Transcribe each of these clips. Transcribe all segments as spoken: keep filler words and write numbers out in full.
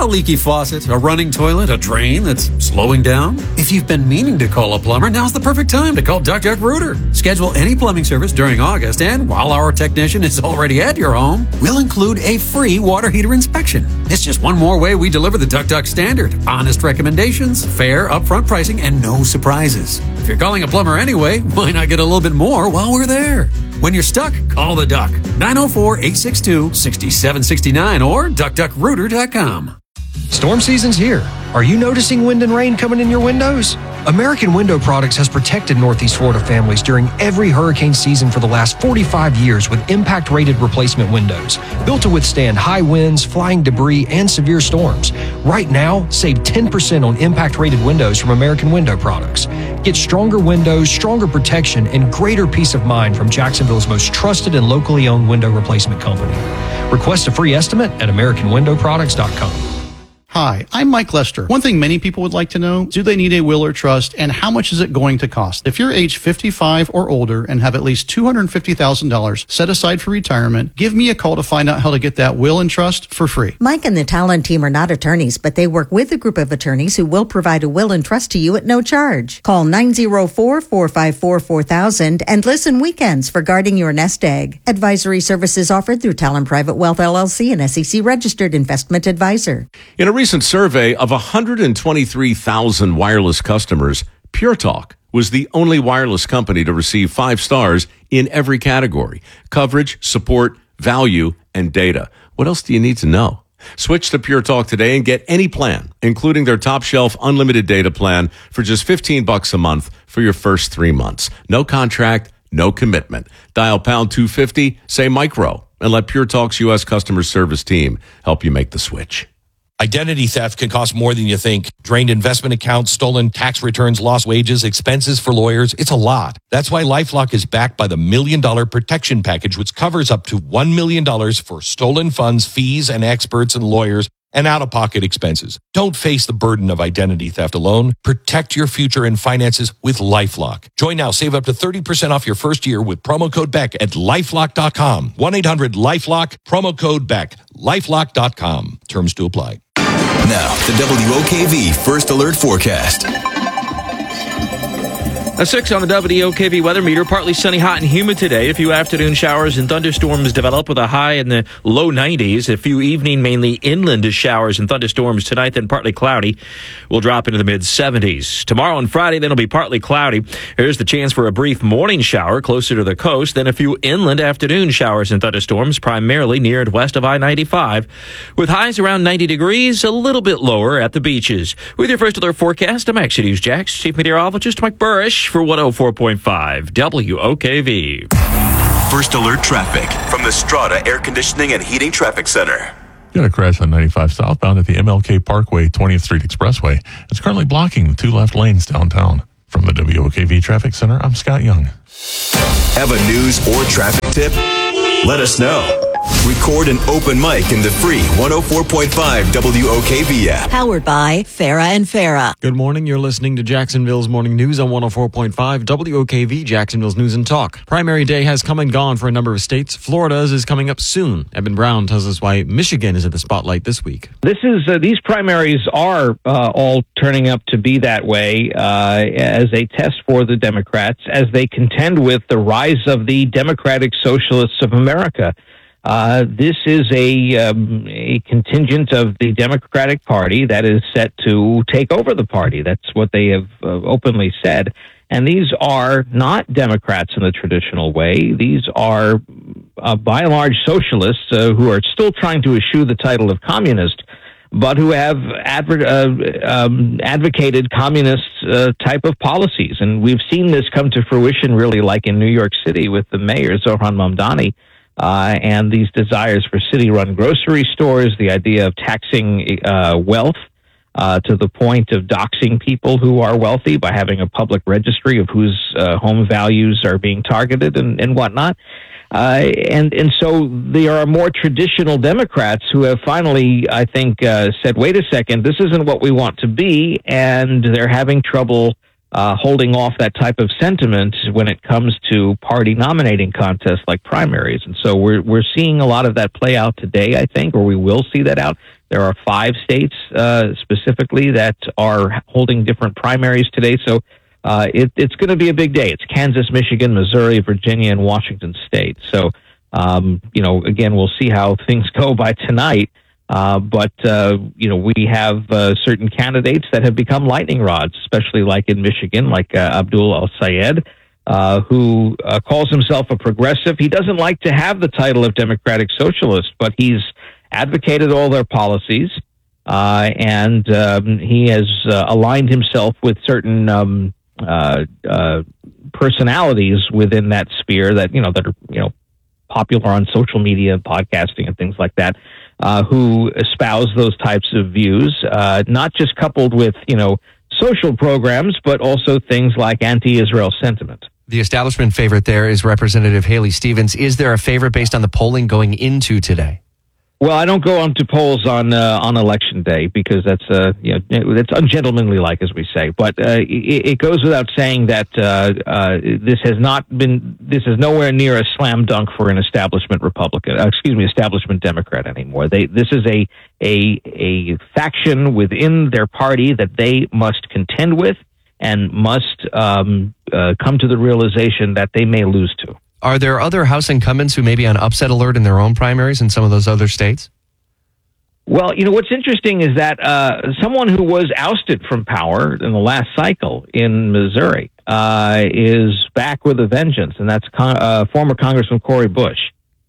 Got a leaky faucet, a running toilet, a drain that's slowing down? If you've been meaning to call a plumber, now's the perfect time to call Duck Duck Rooter. Schedule any plumbing service during August, and while our technician is already at your home, we'll include a free water heater inspection. It's just one more way we deliver the Duck Duck standard. Honest recommendations, fair upfront pricing, and no surprises. If you're calling a plumber anyway, why not get a little bit more while we're there? When you're stuck, call the Duck. nine oh four, eight six two, six seven six nine or duck duck rooter dot com. Storm season's here. Are you noticing wind and rain coming in your windows? American Window Products has protected Northeast Florida families during every hurricane season for the last forty-five years with impact-rated replacement windows, built to withstand high winds, flying debris, and severe storms. Right now, save ten percent on impact-rated windows from American Window Products. Get stronger windows, stronger protection, and greater peace of mind from Jacksonville's most trusted and locally owned window replacement company. Request a free estimate at american window products dot com. Hi, I'm Mike Lester. One thing many people would like to know, do they need a will or trust, and how much is it going to cost? If you're age fifty-five or older and have at least two hundred fifty thousand dollars set aside for retirement, give me a call to find out how to get that will and trust for free. Mike and the Talon team are not attorneys, but they work with a group of attorneys who will provide a will and trust to you at no charge. Call nine oh four, four five four, four thousand and listen weekends for guarding your nest egg. Advisory services offered through Talon Private Wealth L L C, an S E C registered investment advisor. In a recent survey of one hundred twenty-three thousand wireless customers, Pure Talk was the only wireless company to receive five stars in every category: coverage, support, value, and data. What else do you need to know? Switch to Pure Talk today and get any plan, including their top shelf unlimited data plan for just fifteen bucks a month for your first three months. No contract, no commitment. Dial pound two fifty, say micro, and let Pure Talk's U S customer service team help you make the switch. Identity theft can cost more than you think. Drained investment accounts, stolen tax returns, lost wages, expenses for lawyers. It's a lot. That's why LifeLock is backed by the Million Dollar Protection Package, which covers up to one million dollars for stolen funds, fees, and experts and lawyers, and out-of-pocket expenses. Don't face the burden of identity theft alone. Protect your future and finances with LifeLock. Join now. Save up to thirty percent off your first year with promo code Beck at lifelock dot com. one eight hundred lifelock, promo code Beck. lifelock dot com. Terms to apply. Now, the W O K V First Alert Forecast. A six on the W O K V weather meter. Partly sunny, hot, and humid today. A few afternoon showers and thunderstorms develop with a high in the low nineties. A few evening, mainly inland showers and thunderstorms tonight, then partly cloudy. We'll drop into the mid-seventies. Tomorrow and Friday, then it'll be partly cloudy. There's the chance for a brief morning shower closer to the coast, then a few inland afternoon showers and thunderstorms, primarily near and west of I ninety-five, with highs around ninety degrees, a little bit lower at the beaches. With your First Alert forecast, I'm Action News Jax Chief Meteorologist Mike Burrish for one oh four point five W O K V. First Alert traffic from the Strata Air Conditioning and Heating Traffic Center. Got a crash on ninety-five southbound at the M L K Parkway, twentieth Street Expressway. It's currently blocking the two left lanes downtown. From the W O K V Traffic Center, I'm Scott Young. Have a news or traffic tip? Let us know. Record an open mic in the free one oh four point five W O K V app. Powered by Farah and Farah. Good morning. You're listening to Jacksonville's Morning News on one oh four point five W O K V, Jacksonville's News and Talk. Primary day has come and gone for a number of states. Florida's is coming up soon. Eben Brown tells us why Michigan is in the spotlight this week. This is uh, these primaries are uh, all turning up to be that way uh, as a test for the Democrats as they contend with the rise of the Democratic Socialists of America. Uh, this is a, um, a contingent of the Democratic Party that is set to take over the party. That's what they have uh, openly said. And these are not Democrats in the traditional way. These are, uh, by and large, socialists uh, who are still trying to eschew the title of communist, but who have adver- uh, um, advocated communist uh, type of policies. And we've seen this come to fruition, really, like in New York City with the mayor, Zohran Mamdani. Uh, and these desires for city-run grocery stores, the idea of taxing uh, wealth uh, to the point of doxing people who are wealthy by having a public registry of whose uh, home values are being targeted and, and whatnot. Uh, and, and so there are more traditional Democrats who have finally, I think, uh, said, wait a second, this isn't what we want to be, and they're having trouble uh, holding off that type of sentiment when it comes to party nominating contests like primaries. And so we're we're seeing a lot of that play out today, I think, or we will see that out. There are five states uh, specifically that are holding different primaries today. So uh, it, it's going to be a big day. It's Kansas, Michigan, Missouri, Virginia, and Washington State. So, um, you know, again, we'll see how things go by tonight. Uh, but, uh, you know, we have uh, certain candidates that have become lightning rods, especially like in Michigan, like uh, Abdul El-Sayed, uh, who uh, calls himself a progressive. He doesn't like to have the title of Democratic Socialist, but he's advocated all their policies, uh, and um, he has uh, aligned himself with certain um, uh, uh, personalities within that sphere that, you know, that are, you know, popular on social media, podcasting, and things like that, uh, who espouse those types of views, uh, not just coupled with, you know, social programs, but also things like anti-Israel sentiment. The establishment favorite there is Representative Haley Stevens. Is there a favorite based on the polling going into today? Well, I don't go on to polls on uh, on election day because that's uh, you know that's ungentlemanly, like as we say. But uh, it, it goes without saying that uh, uh, this has not been this is nowhere near a slam dunk for an establishment Republican, uh, excuse me, establishment Democrat anymore. They this is a a a faction within their party that they must contend with and must um, uh, come to the realization that they may lose to. Are there other House incumbents who may be on upset alert in their own primaries in some of those other states? Well, you know, what's interesting is that uh, someone who was ousted from power in the last cycle in Missouri uh, is back with a vengeance, and that's con- uh, former Congressman Cori Bush.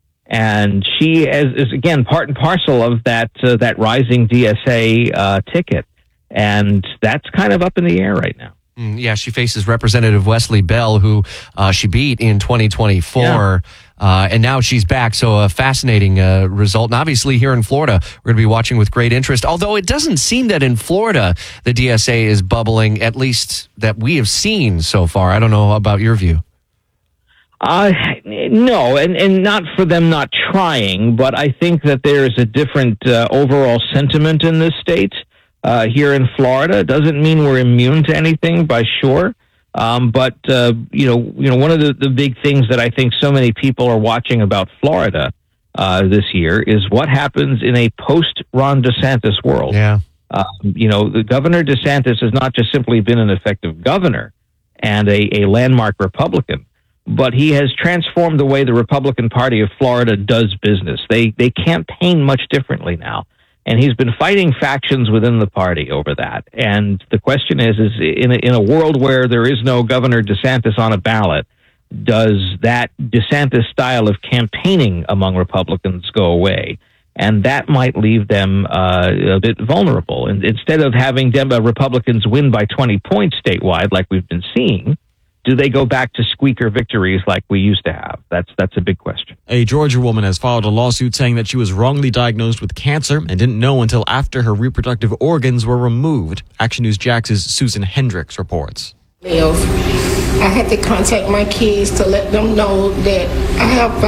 And she is, is again, part and parcel of that uh, that rising D S A uh, ticket. And that's kind of up in the air right now. Mm, yeah, she faces Representative Wesley Bell, who uh, she beat in twenty twenty-four, yeah. uh, and now she's back. So a fascinating uh, result. And obviously here in Florida, we're going to be watching with great interest. Although it doesn't seem that in Florida, the D S A is bubbling, at least that we have seen so far. I don't know about your view. Uh, no, and, and not for them not trying, but I think that there's a different uh, overall sentiment in this state. Uh, here in Florida. It doesn't mean we're immune to anything, by sure. Um, but, uh, you know, you know, one of the, the big things that I think so many people are watching about Florida uh, this year is what happens in a post-Ron DeSantis world. Yeah. Uh, you know, the Governor DeSantis has not just simply been an effective governor and a, a landmark Republican, but he has transformed the way the Republican Party of Florida does business. They, they campaign much differently now. And he's been fighting factions within the party over that. And the question is, is in a, in a world where there is no Governor DeSantis on a ballot, does that DeSantis style of campaigning among Republicans go away? And that might leave them uh, a bit vulnerable. And instead of having Dem- uh, Republicans win by twenty points statewide, like we've been seeing, do they go back to squeaker victories like we used to have? That's that's a big question. A Georgia woman has filed a lawsuit saying that she was wrongly diagnosed with cancer and didn't know until after her reproductive organs were removed. Action News Jax's Susan Hendricks reports. I had to contact my kids to let them know that I have